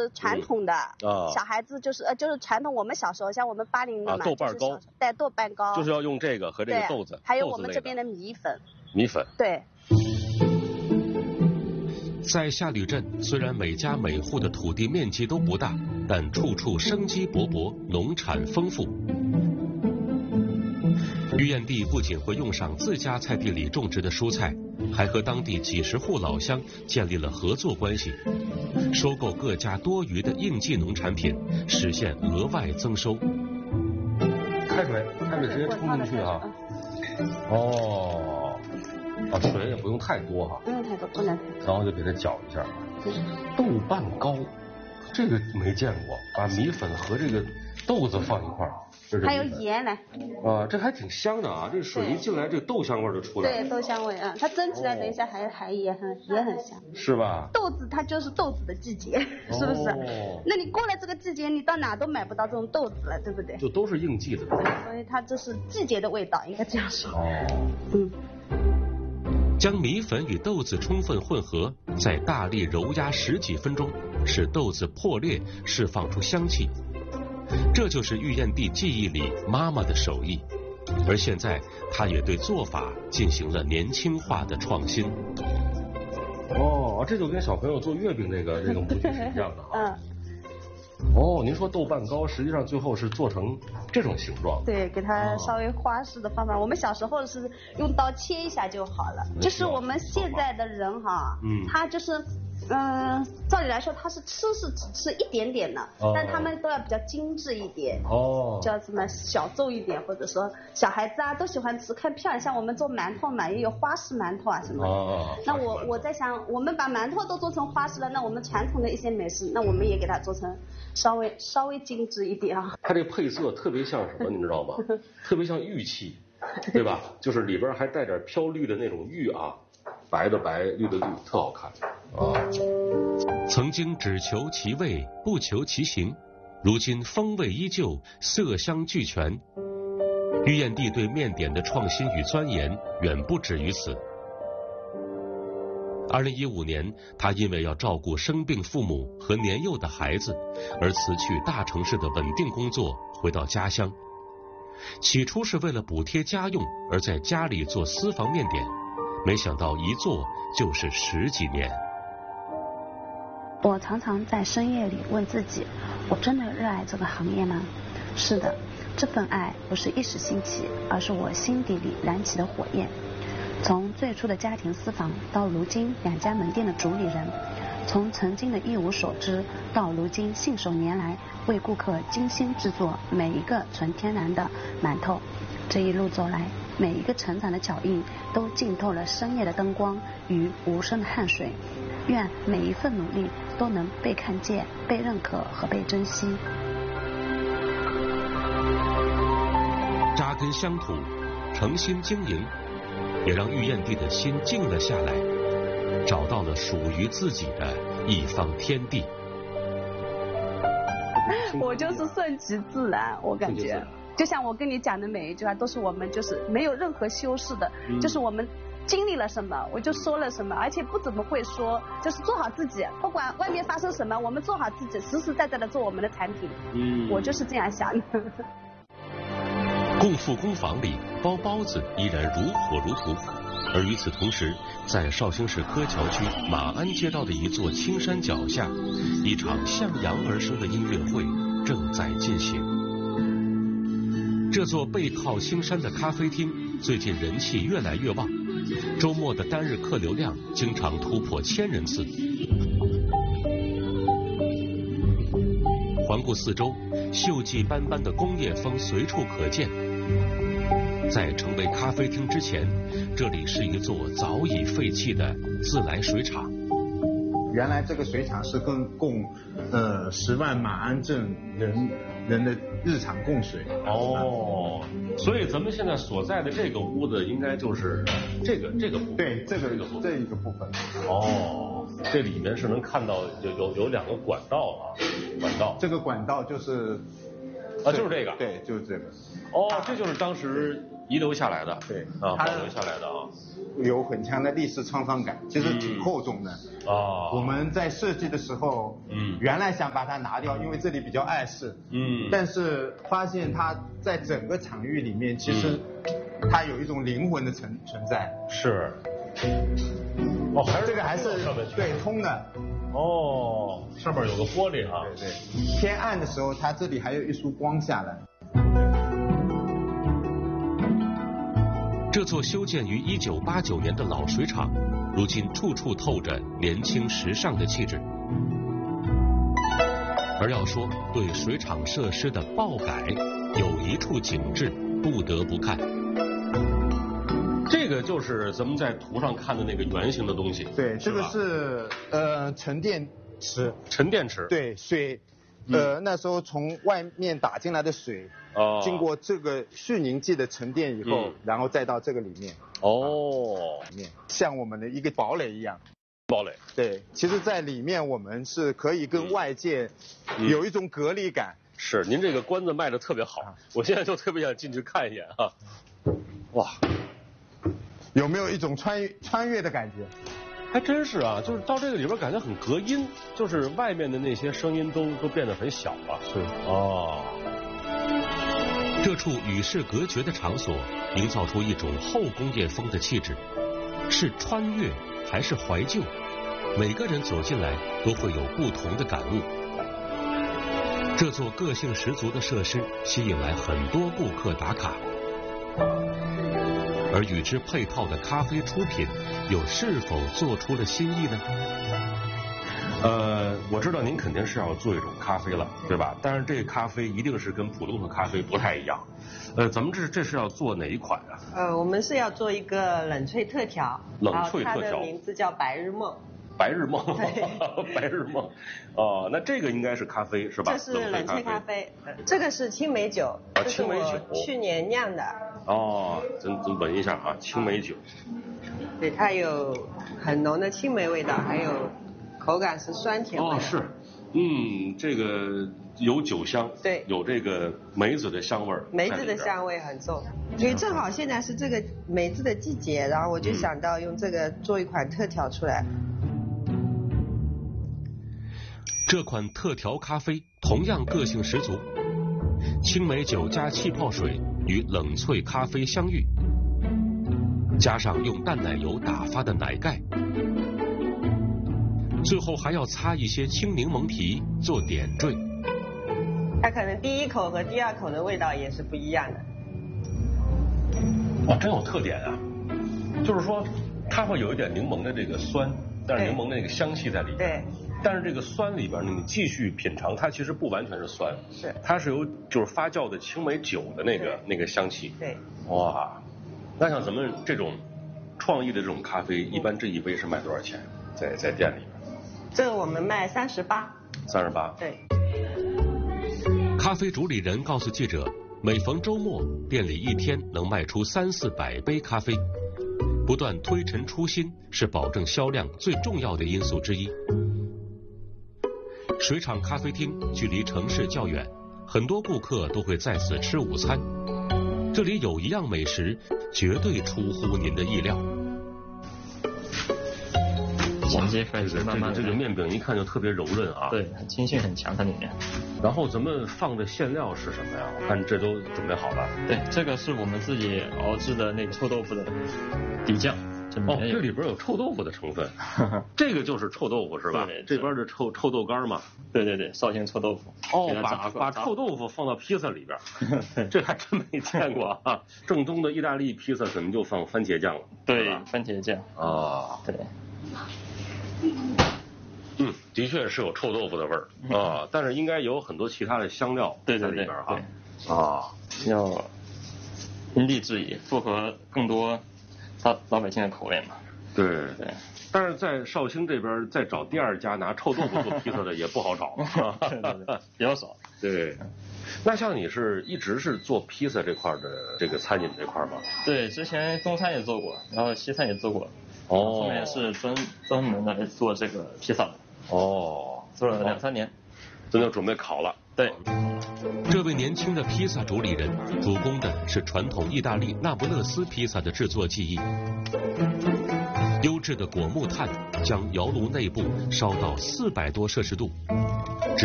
就是传统的，小孩子就是传统，我们小时候像我们80的嘛， 豆瓣糕， 对，豆瓣糕， 就是要用这个和这个豆子， 还有我们这边的米粉，对。 在夏吕镇，虽然每家每户的土地面积都不大，但处处生机勃勃，农产丰富。于燕地不仅会用上自家菜地里种植的蔬菜，还和当地几十户老乡建立了合作关系，收购各家多余的应季农产品，实现额外增收。 开水直接冲进去啊！哦，水也不用太多哈， 不用太多，不能太多。 然后就给它搅一下。豆瓣糕，这个没见过，把米粉和这个豆子放一块儿。 还有盐呢。 这还挺香的啊！这水一进来，这个豆香味就出来了。 对，豆香味啊，它蒸起来等一下也很香。 是吧？ 豆子它就是豆子的季节，是不是？那你过了这个季节，你到哪都买不到这种豆子了，对不对？ 就都是应季的。 所以它这是季节的味道，应该这样说。 将米粉与豆子充分混合，再大力揉压10几分钟，使豆子破裂，释放出香气。这就是玉燕地记忆里妈妈的手艺，而现在她也对做法进行了年轻化的创新。 这就跟小朋友做月饼那个模具是一样的哈。您说豆瓣糕实际上最后是做成这种形状？ 对，给它稍微花式的方法。我们小时候是用刀切一下就好了，就是我们现在的人哈，他就是。照理来说，他是只吃一点点的，但他们都要比较精致一点，叫什么小皱一点，或者说小孩子啊都喜欢吃，看漂亮。像我们做馒头嘛，也有花式馒头啊什么的。那我在想，我们把馒头都做成花式了，那我们传统的一些美食，那我们也给它做成稍微精致一点啊。 它这配色特别像什么，你知道吗？特别像玉器，对吧？就是里边还带点飘绿的那种玉啊。白的白，绿的绿，特好看曾经只求其味，不求其形，如今风味依旧，色香俱全。玉燕地对面点的创新与钻研远不止于此。2015年，他因为要照顾生病父母和年幼的孩子，而辞去大城市的稳定工作，回到家乡。起初是为了补贴家用，而在家里做私房面点。没想到一做就是10几年。 我常常在深夜里问自己，我真的热爱这个行业吗？是的，这份爱不是一时兴起，而是我心底里燃起的火焰。从最初的家庭私房到如今2家门店的主理人，从曾经的一无所知到如今信手拈来，为顾客精心制作每一个纯天然的馒头。这一路走来，每一个成长的脚印都浸透了深夜的灯光与无声的汗水。愿每一份努力都能被看见、被认可和被珍惜。 扎根乡土，诚心经营，也让玉燕地的心静了下来，找到了属于自己的一方天地。 我就是顺其自然，我感觉。就像我跟你讲的每一句话，都是我们就是没有任何修饰的，就是我们经历了什么，我就说了什么，而且不怎么会说，就是做好自己，不管外面发生什么，我们做好自己，实实在在的做我们的产品。我就是这样想的。 共富工坊里包包子依然如火如荼，而与此同时，在绍兴市柯桥区马鞍街道的一座青山脚下，一场向阳而生的音乐会正在进行。这座背靠青山的咖啡厅最近人气越来越旺，周末的单日客流量经常突破1000人次。环顾四周，锈迹斑斑的工业风随处可见。在成为咖啡厅之前，这里是一座早已废弃的自来水厂。 原来这个水厂是供10万马鞍镇人的日常供水。 所以咱们现在所在的这个屋子应该就是这个部分。 对，这一个部分。 这里面是能看到有2个管道啊，管道。 这个管道就是就是这个。 对，就是这个。 哦，这就是当时遗留下来的。 对啊，保留下来的啊。 有很强的历史沧桑感，其实挺厚重的。 哦。 我们在设计的时候，原来想把它拿掉，因为这里比较碍事。但是发现它在整个场域里面，其实它有一种灵魂的存在。 是。哦，还是这个还是对通的。 哦，上面有个玻璃啊。 对对。偏暗的时候，它这里还有一束光下来。 这座修建于1989年的老水厂，如今处处透着年轻时尚的气质。而要说对水厂设施的爆改，有一处景致不得不看。 这个就是咱们在图上看的那个圆形的东西。 对，这个是沉淀池。 沉淀池。 对，水。那时候从外面打进来的水，经过这个蓄凝剂的沉淀以后，然后再到这个里面。里面像我们的一个堡垒一样。 堡垒。对， 其实，在里面我们是可以跟外界有一种隔离感。 是，您这个关子卖的特别好，我现在就特别想进去看一眼啊。哇， 有没有一种穿越的感觉？ 还真是啊，就是到这个里边感觉很隔音，就是外面的那些声音都变得很小了。 是。 哦。 这处与世隔绝的场所，营造出一种后工业风的气质，是穿越还是怀旧？每个人走进来都会有不同的感悟。这座个性十足的设施吸引来很多顾客打卡，而与之配套的咖啡出品又是否做出了新意呢？ 我知道您肯定是要做一种咖啡了，对吧？但是这个咖啡一定是跟普通的咖啡不太一样。咱们这是要做哪一款啊？ 我们是要做一个冷萃特调， 冷萃特调， 它的名字叫白日梦。 白日梦，白日梦。哦，那这个应该是咖啡是吧？ 这是冷萃咖啡，这个是青梅酒，这是我去年酿的。 哦，咱闻一下啊，青梅酒。 对，它有很浓的青梅味道，还有口感是酸甜味的。 哦，是，这个有酒香， 对， 有这个梅子的香味儿， 梅子的香味很重。因为正好现在是这个梅子的季节，然后我就想到用这个做一款特调出来。 这款特调咖啡同样个性十足，青梅酒加气泡水与冷萃咖啡相遇，加上用淡奶油打发的奶盖，最后还要擦一些青柠檬皮做点缀。 它可能第一口和第二口的味道也是不一样的。 哇，真有特点啊！就是说，它会有一点柠檬的这个酸，但是柠檬的那个香气在里面。 对。 但是这个酸里边呢，你继续品尝，它其实不完全是酸， 是它是有就是发酵的青梅酒的那个香气。 对。 哇，那像咱们这种创意的这种咖啡，一般这一杯是卖多少钱？在店里边？ 这个我们卖38。 38。 对。 咖啡主理人告诉记者，每逢周末，店里一天能卖出300-400杯咖啡。不断推陈出新是保证销量最重要的因素之一。水厂咖啡厅距离城市较远，很多顾客都会在此吃午餐。这里有一样美食，绝对出乎您的意料。 衔接开始慢慢这个面饼一看就特别柔润啊， 对，筋性很强，它里面。 然后咱们放的馅料是什么呀？我看这都准备好了。 对，这个是我们自己熬制的那个臭豆腐的底酱。 哦，这里边有臭豆腐的成分，这个就是臭豆腐是吧？ 对， 这边的臭豆干嘛？ 对，绍兴臭豆腐。 哦，把臭豆腐放到披萨里边，这还真没见过啊！正宗的意大利披萨怎么就放番茄酱了？ 对，番茄酱。 啊， 对。 的确是有臭豆腐的味儿啊，但是应该有很多其他的香料在里边哈。啊， 要因地制宜，符合更多老百姓的口味嘛。 对。但是在绍兴这边再找第二家拿臭豆腐做披萨的也不好找。 对，比较少。 对。那像你是一直是做披萨这块的这个餐饮这块吗？ 对，之前中餐也做过，然后西餐也做过。 哦。 后面是专门来做这个披萨的。 哦。 做了2-3年。 这就准备烤了。 对。 这位年轻的披萨主理人主攻的是传统意大利那不勒斯披萨的制作技艺。优质的果木炭将窑炉内部烧到400多摄氏度。